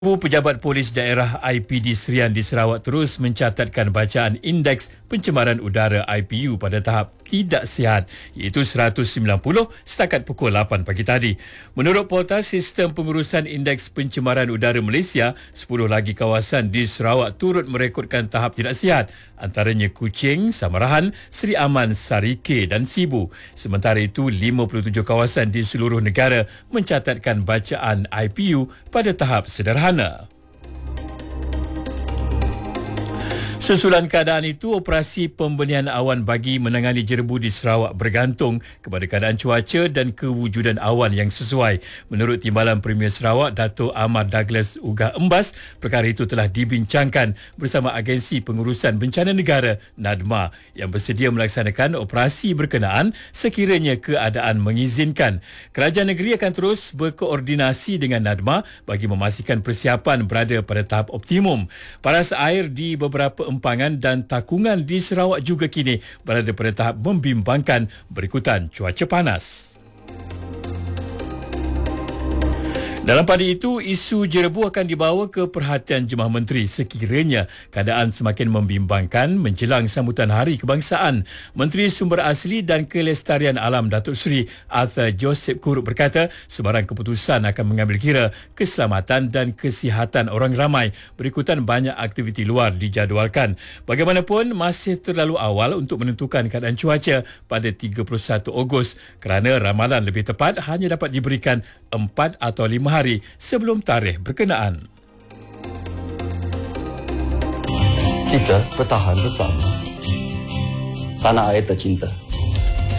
Pejabat Polis Daerah IPD Serian di Sarawak terus mencatatkan bacaan Indeks Pencemaran Udara IPU pada tahap tidak sihat iaitu 190 setakat pukul 8 pagi tadi. Menurut Portal Sistem Pengurusan Indeks Pencemaran Udara Malaysia, 10 lagi kawasan di Sarawak turut merekodkan tahap tidak sihat, antaranya Kuching, Samarahan, Seri Aman, Sarike dan Sibu. Sementara itu, 57 kawasan di seluruh negara mencatatkan bacaan IPU pada tahap sederhana. Sesulan keadaan itu, operasi pembenihan awan bagi menangani jerebu di Sarawak bergantung kepada keadaan cuaca dan kewujudan awan yang sesuai. Menurut Timbalan Premier Sarawak, Dato' Ahmad Douglas Ugah Embas, perkara itu telah dibincangkan bersama Agensi Pengurusan Bencana Negara (NADMA) yang bersedia melaksanakan operasi berkenaan sekiranya keadaan mengizinkan. Kerajaan negeri akan terus berkoordinasi dengan NADMA bagi memastikan persiapan berada pada tahap optimum. Paras air di beberapa empangan dan takungan di Sarawak juga kini berada pada tahap membimbangkan berikutan cuaca panas. Dalam pada itu, isu jerebu akan dibawa ke perhatian Jemaah Menteri sekiranya keadaan semakin membimbangkan menjelang sambutan Hari Kebangsaan. Menteri Sumber Asli dan Kelestarian Alam Datuk Seri Arthur Joseph Kurut berkata sebarang keputusan akan mengambil kira keselamatan dan kesihatan orang ramai berikutan banyak aktiviti luar dijadualkan. Bagaimanapun, masih terlalu awal untuk menentukan keadaan cuaca pada 31 Ogos kerana ramalan lebih tepat hanya dapat diberikan 4 atau 5 hari sebelum tarikh berkenaan. Kita bertahan bersama. Tanah air tercinta.